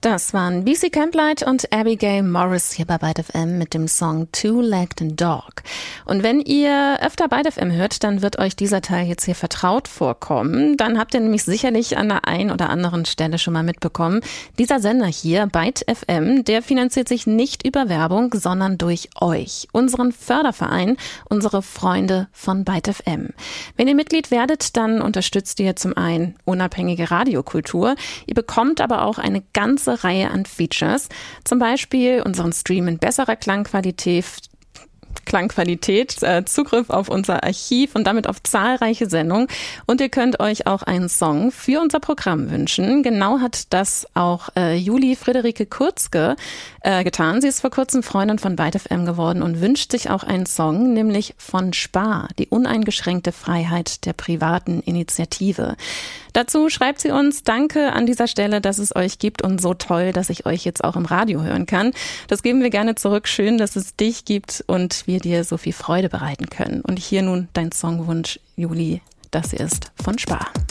Das waren BC Camplight und Abigail Morris hier bei Byte FM mit dem Song Two-Legged Dog. Und wenn ihr öfter Byte FM hört, dann wird euch dieser Teil jetzt hier vertraut vorkommen. Dann habt ihr nämlich sicherlich an der einen oder anderen Stelle schon mal mitbekommen, dieser Sender hier, Byte FM, der finanziert sich nicht über Werbung, sondern durch euch, unseren Förderverein, unsere Freunde von Byte FM. Wenn ihr Mitglied werdet, dann unterstützt ihr zum einen unabhängige Radiokultur. Ihr bekommt aber auch eine ganze Reihe an Features, zum Beispiel unseren Stream in besserer Klangqualität, Zugriff auf unser Archiv und damit auf zahlreiche Sendungen. Und ihr könnt euch auch einen Song für unser Programm wünschen. Genau hat das auch Julie Friederike Kurzke getan. Sie ist vor kurzem Freundin von Byte FM geworden und wünscht sich auch einen Song, nämlich von Spar, die uneingeschränkte Freiheit der privaten Initiative. Dazu schreibt sie uns: Danke an dieser Stelle, dass es euch gibt und so toll, dass ich euch jetzt auch im Radio hören kann. Das geben wir gerne zurück. Schön, dass es dich gibt und wir dir so viel Freude bereiten können. Und hier nun dein Songwunsch, Juli. Das hier ist von Spar.